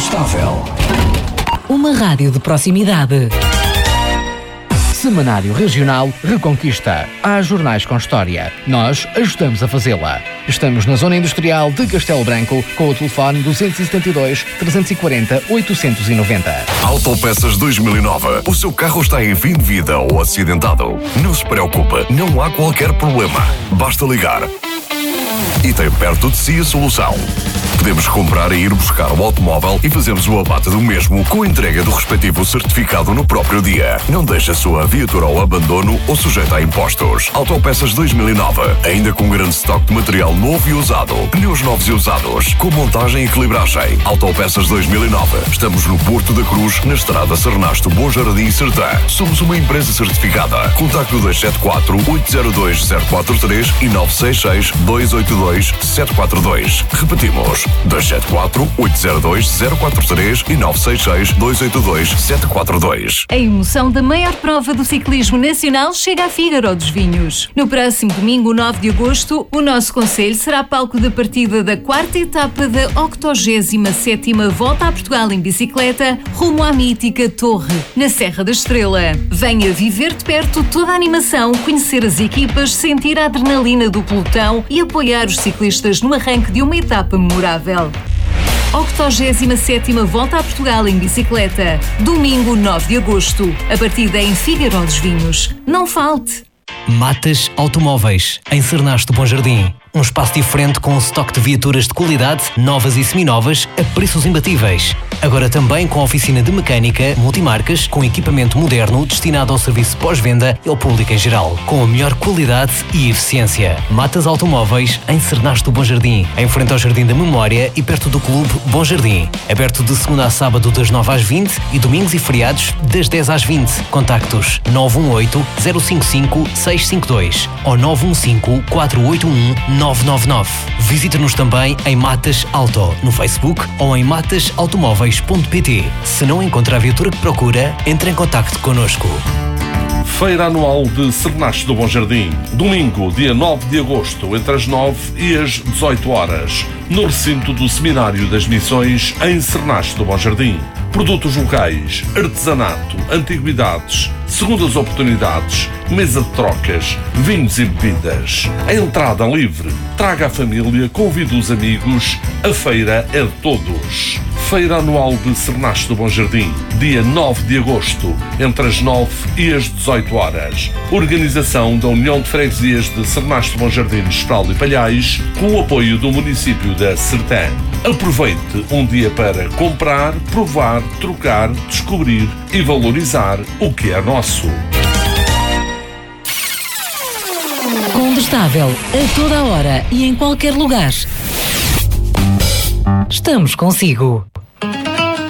Incontestável. Uma rádio de proximidade. Semanário Regional Reconquista. Há jornais com história. Nós ajudamos a fazê-la. Estamos na Zona Industrial de Castelo Branco com o telefone 272 340 890. Autopeças 2009. O seu carro está em fim de vida ou acidentado? Não se preocupe, não há qualquer problema. Basta ligar. E tem perto de si a solução. Podemos comprar e ir buscar o automóvel e fazemos o abate do mesmo com a entrega do respectivo certificado no próprio dia. Não deixe a sua viatura ao abandono ou sujeita a impostos. Autopeças 2009, ainda com grande estoque de material novo e usado. Pneus novos e usados, com montagem e equilibragem. Autopeças 2009. Estamos no Porto da Cruz, na estrada Sernasto, Bom Jardim e Sertã. Somos uma empresa certificada. Contacte o 274-802-043 e 966-282-742. Repetimos. 274-802-043 e 966-282-742. A emoção da maior prova do ciclismo nacional chega a Fígaro dos Vinhos. No próximo domingo, 9 de agosto, o nosso concelho será palco da partida da 4ª etapa da 87ª Volta a Portugal em bicicleta, rumo à mítica Torre, na Serra da Estrela. Venha viver de perto toda a animação, conhecer as equipas, sentir a adrenalina do pelotão e apoiar os ciclistas no arranque de uma etapa memorável. 87ª Volta a Portugal em bicicleta, domingo 9 de agosto. A partida é em Fígaro dos Vinhos. Não falte! Matas Automóveis, em Sernasto Bom Jardim. Um espaço diferente com um estoque de viaturas de qualidade, novas e seminovas, a preços imbatíveis. Agora também com oficina de mecânica, multimarcas, com equipamento moderno destinado ao serviço pós-venda e ao público em geral. Com a melhor qualidade e eficiência. Matas Automóveis, em Sernasto Bom Jardim. Em frente ao Jardim da Memória e perto do Clube Bom Jardim. Aberto de segunda a sábado das 9 às 20 e domingos e feriados das 10 às 20. Contactos 918-055-652 ou 915-481-999. Visite-nos também em Matas Auto, no Facebook ou em matasautomóveis.pt. Se não encontra a viatura que procura, entre em contacto connosco. Feira Anual de Sernasto do Bom Jardim. Domingo, dia 9 de agosto, entre as 9 e as 18 horas, no recinto do Seminário das Missões, em Sernasto do Bom Jardim. Produtos locais, artesanato, antiguidades, segundas oportunidades, mesa de trocas, vinhos e bebidas. A entrada livre. Traga a família, convide os amigos. A feira é de todos. Feira Anual de Sernasto do Bom Jardim, dia 9 de agosto, entre as 9 e as 18 horas. Organização da União de Freguesias de Sernasto do Bom Jardim, Mestral e Palhais, com o apoio do município da Sertã. Aproveite um dia para comprar, provar, trocar, descobrir e valorizar o que é nosso. Contestável, a toda hora e em qualquer lugar. Estamos consigo.